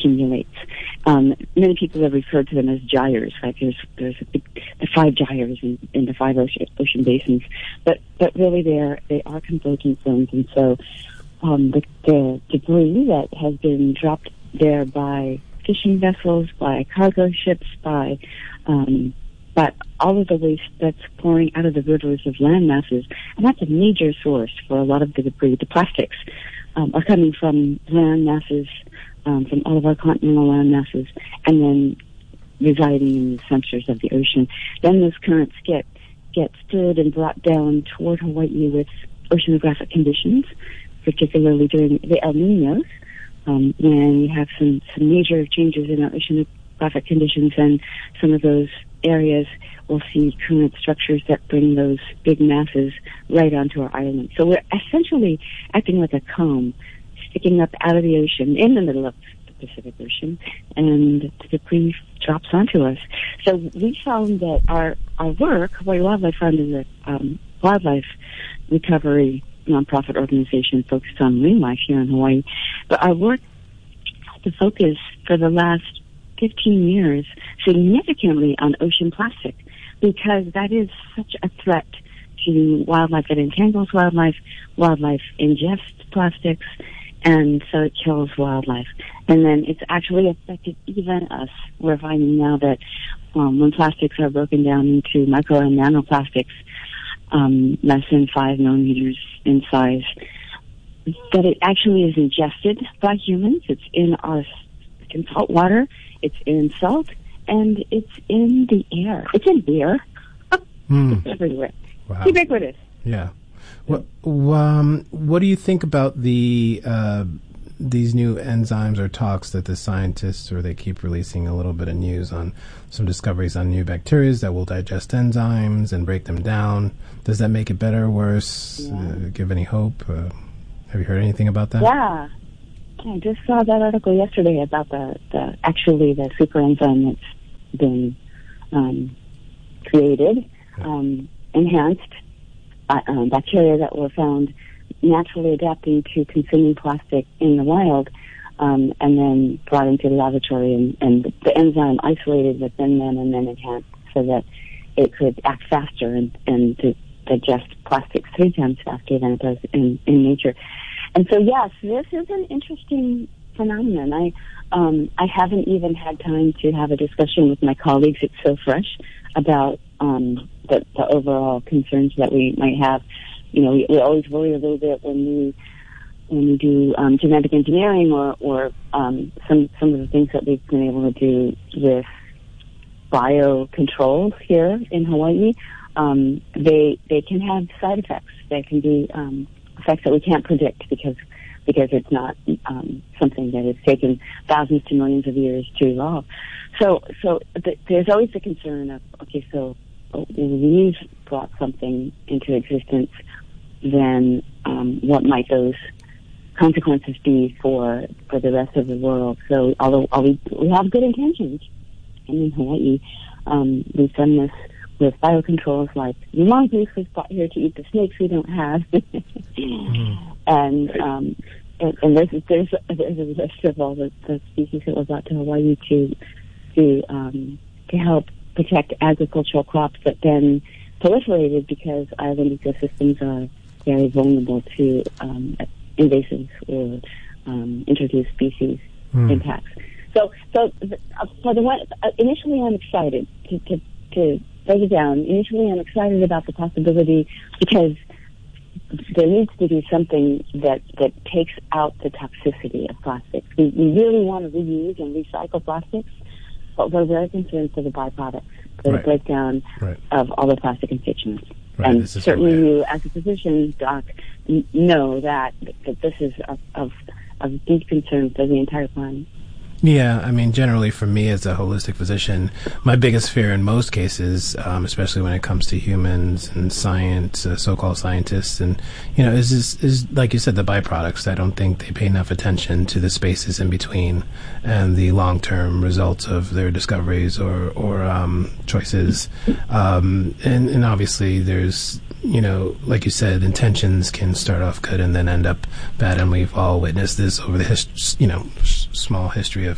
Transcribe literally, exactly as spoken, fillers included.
accumulates. Um, many people have referred to them as gyres. Like there's there's a big, the five gyres in, in the five ocean, ocean basins, but but really they are they are convergent zones, and so um, the, the debris that has been dropped there by fishing vessels, by cargo ships, by um, but all of the waste that's pouring out of the rivers of land masses, and that's a major source for a lot of the debris. The plastics um, are coming from land masses, um, from all of our continental land masses, and then residing in the centers of the ocean. Then those currents get get stirred and brought down toward Hawaii with oceanographic conditions, particularly during the El Niños, um, when you have some, some major changes in our oceanographic conditions, and some of those areas will see current structures that bring those big masses right onto our island. So we're essentially acting like a comb, sticking up out of the ocean in the middle of the Pacific Ocean, and the debris drops onto us. So we found that our, our work, Hawaii Wildlife Fund is a um, wildlife recovery nonprofit organization focused on marine life here in Hawaii, but our work had to focus for the last fifteen years significantly on ocean plastic, because that is such a threat to wildlife. It entangles wildlife, wildlife ingests plastics, and so it kills wildlife. And then it's actually affected even us. We're finding now that um, when plastics are broken down into micro and nanoplastics, um, less than five millimeters in size, that it actually is ingested by humans. It's in our it's in salt water, it's in salt, and it's in the air. It's in beer. Mm. It's everywhere. Wow. Ubiquitous. Yeah. What, um, what do you think about the uh, these new enzymes or talks that the scientists, or they keep releasing a little bit of news on some discoveries on new bacteria that will digest enzymes and break them down? Does that make it better or worse? Yeah. Uh, give any hope? Uh, have you heard anything about that? Yeah. I just saw that article yesterday about the, the actually the super enzyme that's been um, created, um, enhanced uh, um, bacteria that were found naturally adapting to consuming plastic in the wild, um, and then brought into the laboratory, and, and the enzyme isolated within them and then enhanced so that it could act faster and, and to digest plastics three times faster than it does in, in nature. And so, yes, this is an interesting phenomenon. I um, I haven't even had time to have a discussion with my colleagues. It's so fresh about um, the, the overall concerns that we might have. You know, we, we always worry a little bit when we when we do um, genetic engineering or or um, some some of the things that we've been able to do with biocontrols here in Hawaii. Um, they they can have side effects. They can be um, effects that we can't predict because because it's not um, something that has taken thousands to millions of years to evolve. So so th- there's always the concern of, okay, so we've brought something into existence, then um, what might those consequences be for for the rest of the world? So although, although we, we have good intentions, and in Hawaii um, we've done this with biocontrols, like the mongoose was brought here to eat the snakes we don't have. mm. And um, and, and there's, there's, there's a list of all the, the species that were brought to Hawaii to to um, to help protect agricultural crops that then proliferated because island ecosystems are very vulnerable to um, invasive or um, introduced species mm. impacts. So, so uh, for the one, uh, initially I'm excited to, to, to break it down. Initially I'm excited about the possibility because there needs to be something that, that takes out the toxicity of plastics. We, we really want to reuse and recycle plastics, but we're very concerned for the byproducts, for right. the breakdown right. of all the plastic constituents. Right. And certainly you, as a physician, Doc, n- know that, that this is of, of, of deep concern for the entire planet. Yeah, I mean, generally for me as a holistic physician, my biggest fear in most cases, um, especially when it comes to humans and science, uh, so-called scientists, and, you know, is, is, is, like you said, the byproducts. I don't think they pay enough attention to the spaces in between and the long-term results of their discoveries or, or um, choices. Um, and, and obviously there's, you know, like you said, intentions can start off good and then end up bad, and we've all witnessed this over the his, you know, s- small history